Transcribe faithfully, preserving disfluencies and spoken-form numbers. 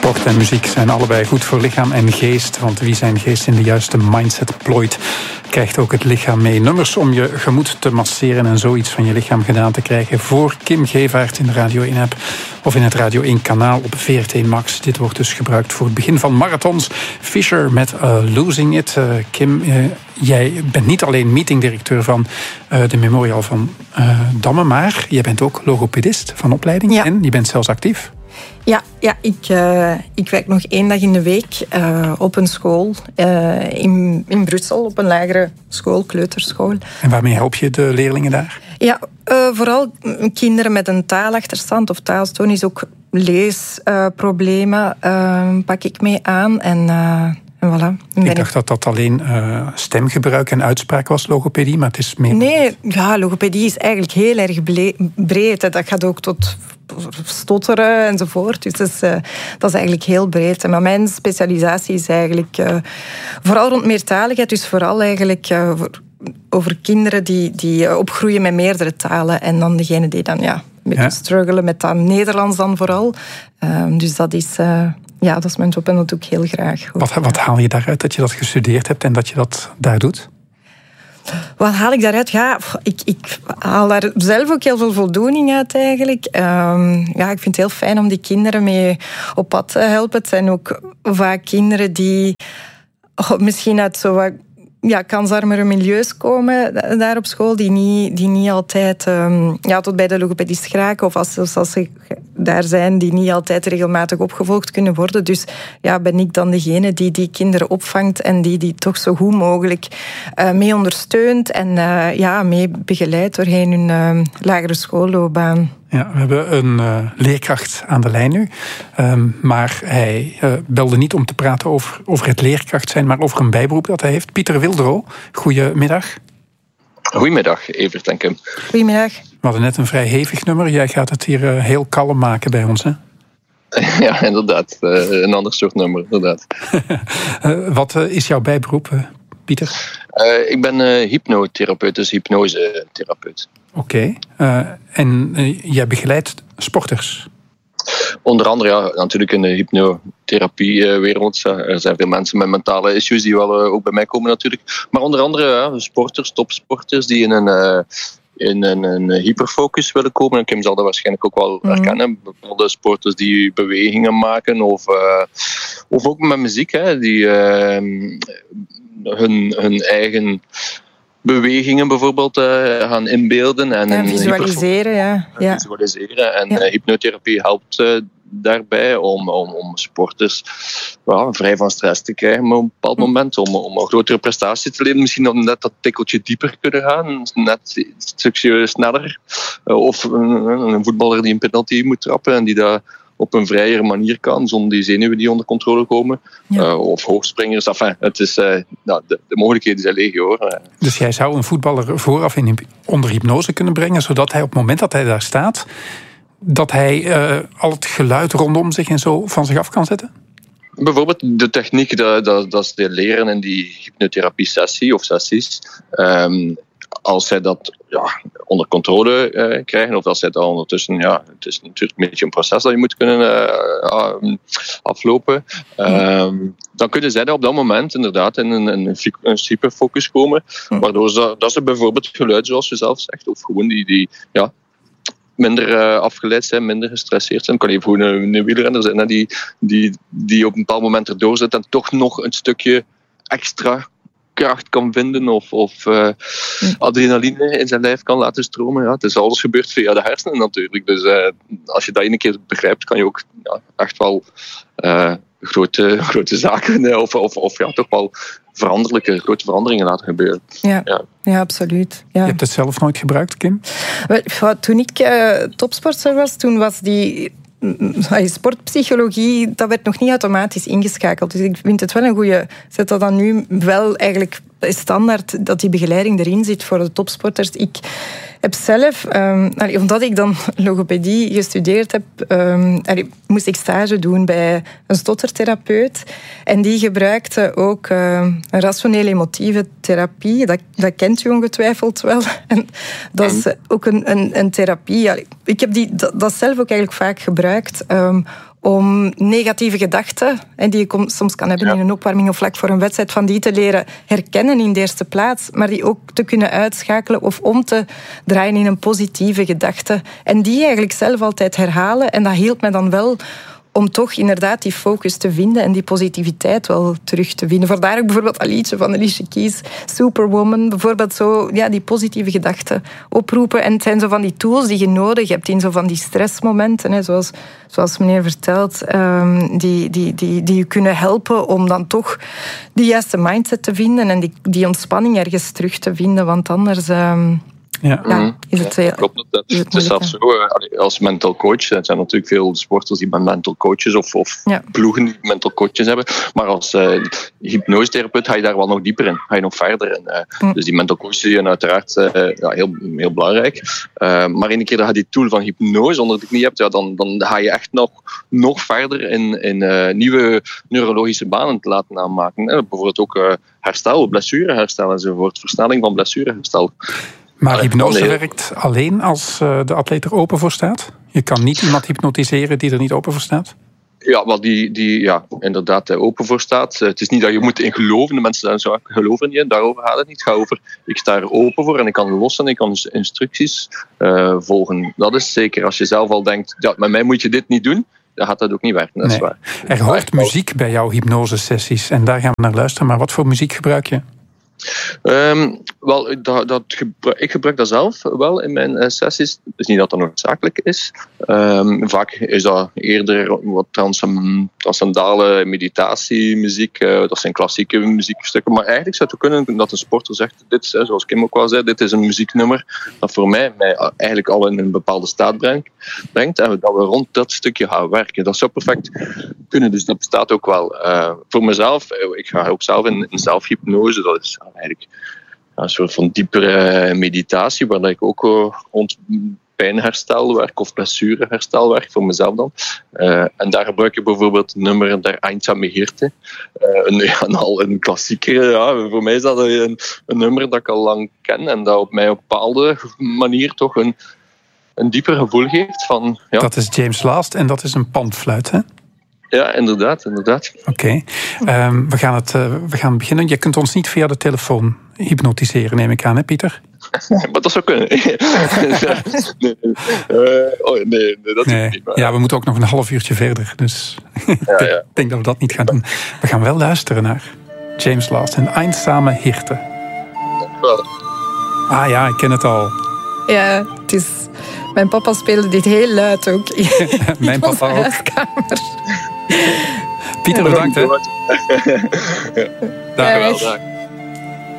Sport en muziek zijn allebei goed voor lichaam en geest. Want wie zijn geest in de juiste mindset plooit, krijgt ook het lichaam mee. Nummers om je gemoed te masseren en zoiets van je lichaam gedaan te krijgen. Voor Kim Gevaert in de Radio één-app of in het Radio één-kanaal op V R T Max. Dit wordt dus gebruikt voor het begin van marathons. Fisher met uh, Losing It. Uh, Kim, uh, jij bent niet alleen meetingdirecteur van uh, de Memorial van uh, Damme, maar je bent ook logopedist van opleiding. Ja. En je bent zelfs actief. Ja, ja ik, uh, ik werk nog één dag in de week uh, op een school uh, in, in Brussel, op een lagere school, kleuterschool. En waarmee help je de leerlingen daar? Ja, uh, vooral kinderen met een taalachterstand of taalstoornis, ook leesproblemen uh, uh, pak ik mee aan. En, uh, en voilà. Ik ben dacht ik... dat dat alleen uh, stemgebruik en uitspraak was, logopedie, maar het is meer... Nee, ja, logopedie is eigenlijk heel erg breed. Hè. Dat gaat ook tot stotteren enzovoort. Dus dat is, uh, dat is eigenlijk heel breed. Maar mijn specialisatie is eigenlijk uh, vooral rond meertaligheid. Dus vooral eigenlijk uh, voor, over kinderen die, die uh, opgroeien met meerdere talen. En dan degene die dan ja, met ja. struggelen met dat Nederlands dan vooral. Uh, dus dat is... Uh, Ja, dat is mijn job en dat doe ik heel graag. Wat, wat haal je daaruit dat je dat gestudeerd hebt en dat je dat daar doet? Wat haal ik daaruit? Ja, ik, ik haal daar zelf ook heel veel voldoening uit eigenlijk. Um, ja, ik vind het heel fijn om die kinderen mee op pad te helpen. Het zijn ook vaak kinderen die oh, misschien uit zo wat ja, kansarmere milieus komen daar op school, die niet, die niet altijd um, ja, tot bij de logopedist geraken, of als, als ze daar zijn, die niet altijd regelmatig opgevolgd kunnen worden. Dus ja, ben ik dan degene die die kinderen opvangt en die die toch zo goed mogelijk uh, mee ondersteunt en uh, ja, mee begeleidt doorheen hun uh, lagere schoolloopbaan. Ja, we hebben een uh, leerkracht aan de lijn nu. Um, maar hij uh, belde niet om te praten over, over het leerkracht zijn, maar over een bijberoep dat hij heeft. Pieter Wildero, goedemiddag. Goedemiddag, Evert en Kim. Goedemiddag. We hadden net een vrij hevig nummer. Jij gaat het hier uh, heel kalm maken bij ons, hè? Ja, inderdaad. Uh, een ander soort nummer, inderdaad. uh, wat uh, is jouw bijberoep, uh, Pieter? Uh, ik ben uh, hypnotherapeut, dus hypnosetherapeut. Oké. Okay. Uh, en uh, jij begeleidt sporters? Onder andere, ja, natuurlijk in de hypnotherapiewereld. Er zijn veel mensen met mentale issues die wel uh, ook bij mij komen natuurlijk. Maar onder andere ja, sporters, topsporters die in een... Uh, in een, een hyperfocus willen komen. En Kim zal dat waarschijnlijk ook wel mm-hmm. herkennen. Bepaalde sporters die bewegingen maken of, uh, of ook met muziek, hè, die uh, hun, hun eigen bewegingen bijvoorbeeld uh, gaan inbeelden. En ja, visualiseren, ja. ja. Visualiseren. En ja. uh, hypnotherapie helpt uh, daarbij om, om, om sporters well, vrij van stress te krijgen op een bepaald moment, om, om een grotere prestatie te leveren. Misschien om net dat tikkeltje dieper kunnen gaan, net een stukje sneller. Uh, of een, een voetballer die een penalty moet trappen en die dat op een vrijere manier kan, zonder die zenuwen die onder controle komen. Ja. Uh, of hoogspringers. Enfin, het is, uh, nou, de, de mogelijkheden zijn legio, hoor. Dus jij zou een voetballer vooraf in, onder hypnose kunnen brengen, zodat hij op het moment dat hij daar staat, dat hij uh, al het geluid rondom zich en zo van zich af kan zetten? Bijvoorbeeld de techniek, dat, dat, dat ze leren in die hypnotherapie-sessie of sessies. Um, als zij dat ja, onder controle uh, krijgen, of als zij dat ondertussen, ja, het is natuurlijk een beetje een proces dat je moet kunnen uh, aflopen, um, dan kunnen zij dat op dat moment inderdaad in een, een, een hyperfocus komen, waardoor ze, dat ze bijvoorbeeld geluid, zoals je zelf zegt, of gewoon die, die ja, minder uh, afgeleid zijn, minder gestresseerd zijn. Kan je gewoon een, een wielrenner zijn, hè, die, die, die op een bepaald moment erdoor zit en toch nog een stukje extra kracht kan vinden of, of uh, adrenaline in zijn lijf kan laten stromen. Ja, het is alles gebeurt via de hersenen natuurlijk. Dus uh, als je dat een keer begrijpt, kan je ook ja, echt wel uh, grote, grote zaken of, of, of ja, toch wel veranderlijke, grote veranderingen laten gebeuren. Ja, ja. ja absoluut. Ja. Je hebt het zelf nooit gebruikt, Kim? Toen ik uh, topsporter was, toen was die sportpsychologie, dat werd nog niet automatisch ingeschakeld. Dus ik vind het wel een goede zet dat dan nu wel eigenlijk standaard dat die begeleiding erin zit voor de topsporters. Ik heb zelf, um, allee, omdat ik dan logopedie gestudeerd heb, um, allee, moest ik stage doen bij een stottertherapeut. En die gebruikte ook uh, een rationele emotieve therapie. Dat, dat kent u ongetwijfeld wel. En dat is ook een, een, een therapie. Allee, ik heb die, dat, dat zelf ook eigenlijk vaak gebruikt um, om negatieve gedachten, die je soms kan hebben ja. in een opwarming of vlak voor een wedstrijd, van die te leren herkennen in de eerste plaats, maar die ook te kunnen uitschakelen of om te draaien in een positieve gedachte. En die eigenlijk zelf altijd herhalen. En dat hielp mij dan wel om toch inderdaad die focus te vinden en die positiviteit wel terug te vinden. Vandaar ook bijvoorbeeld een liedje van Alicia Keys, Superwoman, bijvoorbeeld zo, ja, die positieve gedachten oproepen. En het zijn zo van die tools die je nodig hebt in zo van die stressmomenten, hè, zoals, zoals meneer vertelt, um, die, die, die, die je kunnen helpen om dan toch die juiste mindset te vinden en die, die ontspanning ergens terug te vinden, want anders... Um, Ja. Ja, is het, ja, klopt. Het is, het is zelfs zo, als mental coach, er zijn natuurlijk veel sporters die mental coaches of, of ja. ploegen die mental coaches hebben, maar als uh, hypnosetherapeut ga je daar wel nog dieper in, ga je nog verder in. Uh, mm. Dus die mental coaches zijn uiteraard uh, ja, heel, heel belangrijk. Uh, maar een keer dat je die tool van hypnose onder de knie hebt, ja, dan, dan ga je echt nog, nog verder in, in uh, nieuwe neurologische banen te laten aanmaken. Uh, bijvoorbeeld ook uh, herstel, blessureherstel enzovoort, versnelling van blessureherstel. Maar hypnose werkt alleen als de atleet er open voor staat? Je kan niet iemand hypnotiseren die er niet open voor staat? Ja, wel die, die ja, inderdaad open voor staat. Het is niet dat je moet in geloven. De mensen zo geloven niet. Daarover gaat het niet. Het gaat over, ik sta er open voor en ik kan lossen. Ik kan instructies uh, volgen. Dat is zeker. Als je zelf al denkt, ja, met mij moet je dit niet doen, dan gaat dat ook niet werken. Dat is nee. waar. Er hoort muziek bij jouw hypnosesessies en daar gaan we naar luisteren. Maar wat voor muziek gebruik je? Um, wel, dat, dat gebruik, ik gebruik dat zelf wel in mijn uh, sessies. Het is niet dat dat noodzakelijk is. Um, vaak is dat eerder wat transcendale meditatiemuziek. Uh, dat zijn klassieke muziekstukken. Maar eigenlijk zou het kunnen dat een sporter zegt, dit, zoals Kim ook al zei, dit is een muzieknummer dat voor mij, mij eigenlijk al in een bepaalde staat brengt. brengt en dat we rond dat stukje gaan werken. Dat zou perfect kunnen. Dus dat bestaat ook wel. Uh, voor mezelf, ik ga ook zelf in, in zelfhypnose. Dat is eigenlijk een soort van diepere meditatie, waar ik ook rond pijnherstel werk of blessureherstel werk, voor mezelf dan. Uh, en daar gebruik ik bijvoorbeeld het nummer Der Einsame Hirte. Uh, een, ja, al een klassieker. Ja. Voor mij is dat een, een nummer dat ik al lang ken en dat op mij op een bepaalde manier toch een, een dieper gevoel geeft. Van, ja. Dat is James Last en dat is een panfluit, hè? Ja, inderdaad. inderdaad. Oké. Okay. Um, we, gaan het, uh, we gaan beginnen. Je kunt ons niet via de telefoon hypnotiseren, neem ik aan, hè, Pieter? Maar dat zou kunnen. nee, nee, uh, oh, nee, nee, dat nee. is niet waar. Ja, we moeten ook nog een half uurtje verder. Dus ja, ja. ik denk dat we dat niet gaan doen. We gaan wel luisteren naar James Last en Einsame Hirte. Wel. Ah ja, ik ken het al. Ja, het is... Mijn papa speelde dit heel luid ook in Mijn papa ook. huiskamer. Pieter, bedankt, hè. Ja. Dag. Dag.